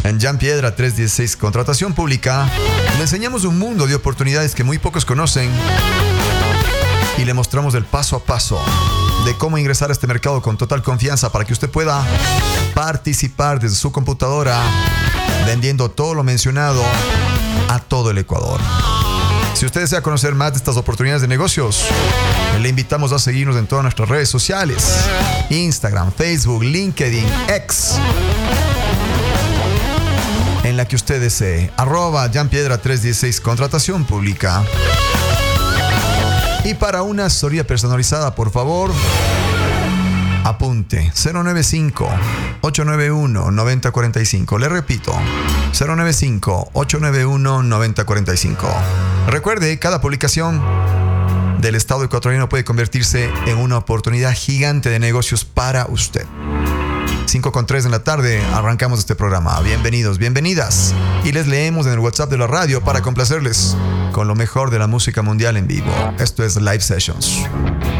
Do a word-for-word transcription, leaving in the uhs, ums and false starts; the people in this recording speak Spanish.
En Jan Piedra trescientos dieciséis Contratación Pública le enseñamos un mundo de oportunidades que muy pocos conocen y le mostramos el paso a paso de cómo ingresar a este mercado con total confianza para que usted pueda participar desde su computadora vendiendo todo lo mencionado a todo el Ecuador. Si usted desea conocer más de estas oportunidades de negocios, le invitamos a seguirnos en todas nuestras redes sociales: Instagram, Facebook, LinkedIn, X, en la que usted desee, arroba Jan Piedra trescientos dieciséis Contratación Pública. Y para una asesoría personalizada, por favor, apunte cero nueve cinco, ocho nueve uno, nueve cero cuatro cinco. Le repito, cero nueve cinco, ocho nueve uno, nueve cero cuatro cinco. Recuerde, cada publicación del Estado ecuatoriano puede convertirse en una oportunidad gigante de negocios para usted. cinco con tres de la tarde arrancamos este programa. Bienvenidos, bienvenidas. Y les leemos en el WhatsApp de la radio para complacerles con lo mejor de la música mundial en vivo. Esto es Live Sessions.